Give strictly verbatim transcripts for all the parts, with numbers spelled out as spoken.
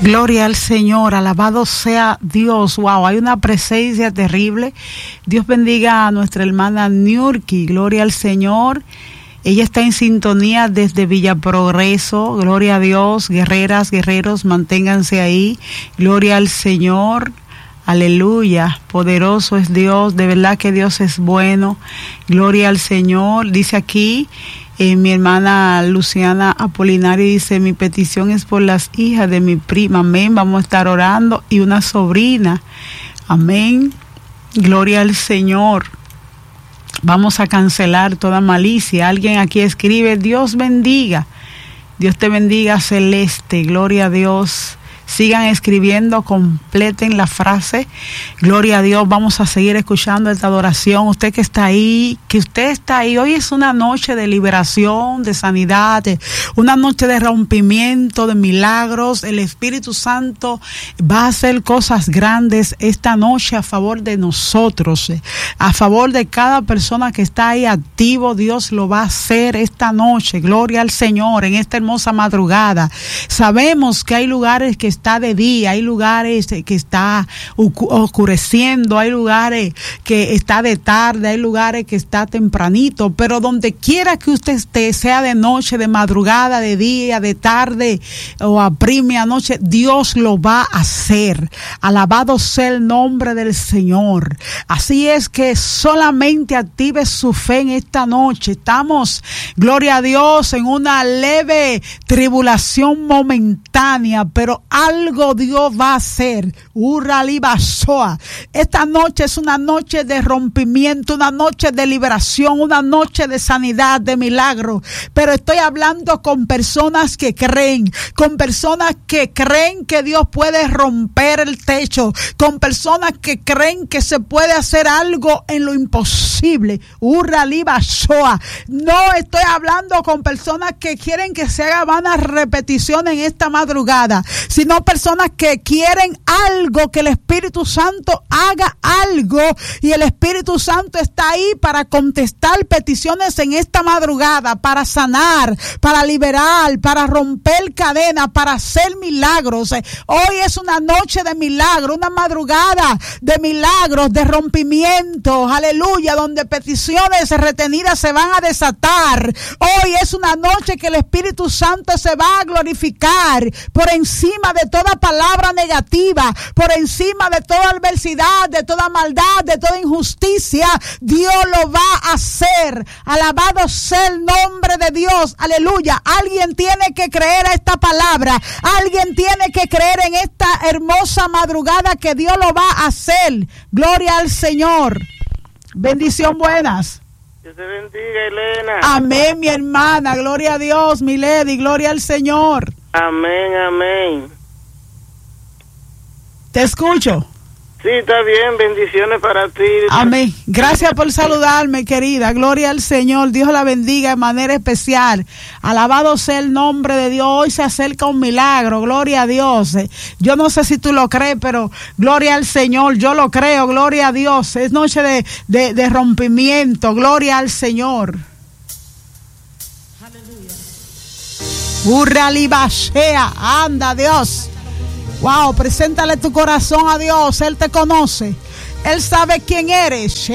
Gloria al Señor, alabado sea Dios. Wow, hay una presencia terrible. Dios bendiga a nuestra hermana Niurki. Gloria al Señor. Ella está en sintonía desde Villa Progreso. Gloria a Dios. Guerreras, guerreros, manténganse ahí. Gloria al Señor. Aleluya, poderoso es Dios, de verdad que Dios es bueno. Gloria al Señor. Dice aquí eh, mi hermana Luciana Apolinario, dice: mi petición es por las hijas de mi prima, amén. Vamos a estar orando, y una sobrina, amén. Gloria al Señor. Vamos a cancelar toda malicia. Alguien aquí escribe: Dios bendiga. Dios te bendiga, Celeste. Gloria a Dios. Sigan escribiendo, completen la frase. Gloria a Dios. Vamos a seguir escuchando esta adoración. Usted que está ahí, que usted está ahí. Hoy es una noche de liberación, de sanidad, una noche de rompimiento, de milagros. El Espíritu Santo va a hacer cosas grandes esta noche a favor de nosotros, a favor de cada persona que está ahí activo. Dios lo va a hacer esta noche. Gloria al Señor, en esta hermosa madrugada. Sabemos que hay lugares que está de día, hay lugares que está oscureciendo, hay lugares que está de tarde, hay lugares que está tempranito, pero donde quiera que usted esté, sea de noche, de madrugada, de día, de tarde o a primera noche, Dios lo va a hacer. Alabado sea el nombre del Señor. Así es que solamente active su fe en esta noche. Estamos, gloria a Dios, en una leve tribulación momentánea, pero algo Dios va a hacer. Urralibasoa. Esta noche es una noche de rompimiento, una noche de liberación, una noche de sanidad, de milagro. Pero estoy hablando con personas que creen, con personas que creen que Dios puede romper el techo, con personas que creen que se puede hacer algo en lo imposible. Urralibasoa. No estoy hablando con personas que quieren que se haga vanas repeticiones en esta madrugada, sino personas que quieren algo, que el Espíritu Santo haga algo, y el Espíritu Santo está ahí para contestar peticiones en esta madrugada, para sanar, para liberar, para romper cadenas, para hacer milagros. Hoy es una noche de milagros, una madrugada de milagros, de rompimientos, aleluya, donde peticiones retenidas se van a desatar. Hoy es una noche que el Espíritu Santo se va a glorificar por encima de toda palabra negativa, por encima de toda adversidad, de toda maldad, de toda injusticia. Dios lo va a hacer. Alabado sea el nombre de Dios. Aleluya. Alguien tiene que creer a esta palabra. Alguien tiene que creer en esta hermosa madrugada que Dios lo va a hacer. Gloria al Señor. Bendición, buenas. Dios te bendiga, Elena. Amén, mi hermana. Gloria a Dios, mi lady. Gloria al Señor. Amén, amén. Te escucho. Sí, está bien. Bendiciones para ti. Amén. Gracias por saludarme, querida. Gloria al Señor. Dios la bendiga de manera especial. Alabado sea el nombre de Dios. Hoy se acerca un milagro. Gloria a Dios. Yo no sé si tú lo crees, pero gloria al Señor. Yo lo creo. Gloria a Dios. Es noche de, de, de rompimiento. Gloria al Señor. Urralibashea. Anda, Dios. Wow, preséntale tu corazón a Dios. Él te conoce. Él sabe quién eres.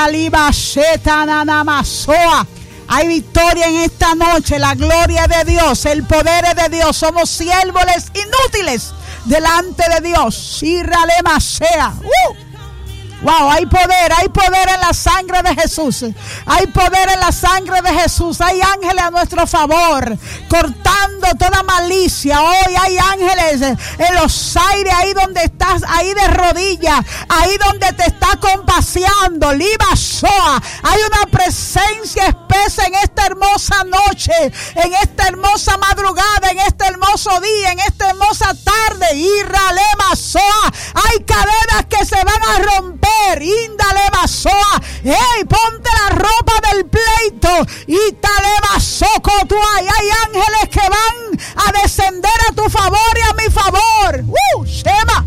Hay victoria en esta noche. La gloria de Dios, el poder es de Dios. Somos siervos inútiles delante de Dios. Irralemasea. Uh. Wow, hay poder, hay poder en la sangre de Jesús. Hay poder en la sangre de Jesús. Hay ángeles a nuestro favor, cortando toda malicia. Hoy hay ángeles en los aires, ahí donde estás, ahí de rodillas, ahí donde te está compaseando. Liba Soa. Hay una presencia espesa en esta hermosa noche, en esta hermosa madrugada, en este hermoso día, en esta hermosa tarde. Irralema Soa. Hay cadenas que se van a romper. Indalema Soa. Hey, ponte la ropa del pleito. Y talema socotuay. Hay ángeles que van a descender a tu favor y a mi favor. Uh, Shema.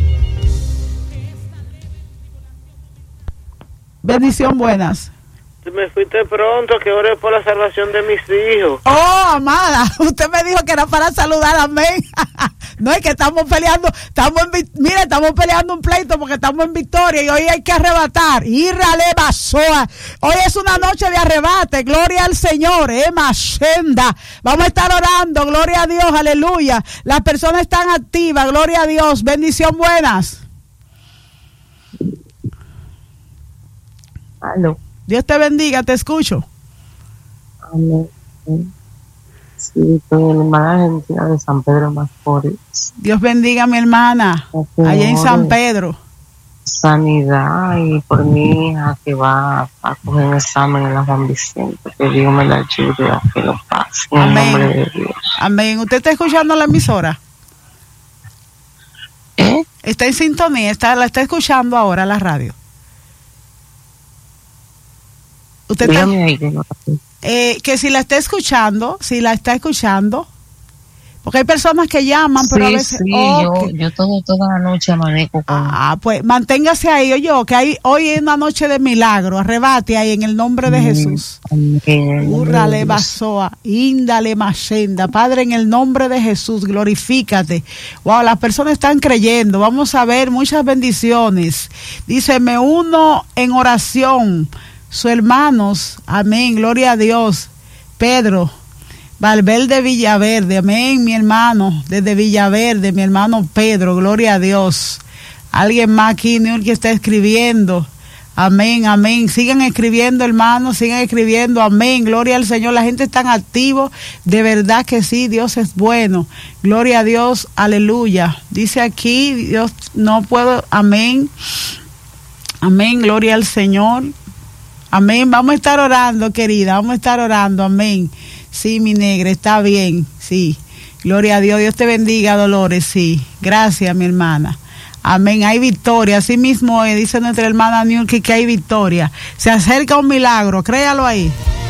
Bendición, buenas. Sí, me fuiste pronto, que ore por la salvación de mis hijos. Oh, amada, usted me dijo que era para saludar, amén. No, es que estamos peleando, estamos en, mira, estamos peleando un pleito porque estamos en victoria y hoy hay que arrebatar. Írale basoa. Hoy es una noche de arrebate, gloria al Señor, eh, Mashenda. Vamos a estar orando, gloria a Dios, aleluya. Las personas están activas, gloria a Dios, bendición buenas. Aló. Dios te bendiga, te escucho. Amén. Sí, estoy en la hermana Argentina de San Pedro Macorís. Dios bendiga a mi hermana, allá en San Pedro. Sanidad y por mi hija que va a coger un examen en la Juan Vicente, que Dios me la ayude a que lo pase. En el nombre de Dios. Amén. ¿Usted está escuchando la emisora? ¿Eh? Está en sintonía, está, la está escuchando ahora la radio. Usted está, ahí, que, no eh, que si la está escuchando, si la está escuchando, porque hay personas que llaman, pero sí, a veces... Sí, oh, yo, que, yo todo, toda la noche amanezco con... Ah, pues manténgase ahí, oye, que hay, hoy es una noche de milagro, arrebate ahí en el nombre de Jesús. Urrale basoa, índale machenda, Padre, en el nombre de Jesús, glorifícate. Wow, las personas están creyendo, vamos a ver muchas bendiciones. Dice, me uno en oración, sus hermanos, amén, gloria a Dios. Pedro Valverde Villaverde, amén, mi hermano, desde Villaverde, mi hermano Pedro, gloria a Dios. Alguien más aquí, New, que está escribiendo, amén, amén. Sigan escribiendo, hermanos, sigan escribiendo, amén, gloria al Señor. La gente está activo, de verdad que sí, Dios es bueno, gloria a Dios, aleluya. Dice aquí, Dios, no puedo, amén, amén, gloria al Señor. Amén, vamos a estar orando, querida, vamos a estar orando, amén. Sí, mi negra, está bien, sí. Gloria a Dios, Dios te bendiga, Dolores, sí. Gracias, mi hermana. Amén, hay victoria, así mismo eh, dice nuestra hermana New que hay victoria. Se acerca un milagro, créalo ahí.